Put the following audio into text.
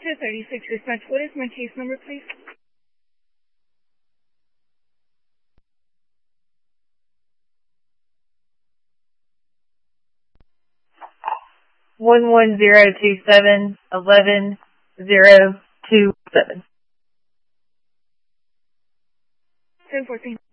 236 dispatch. What is my case number, please? One 1027 11 027. 1014.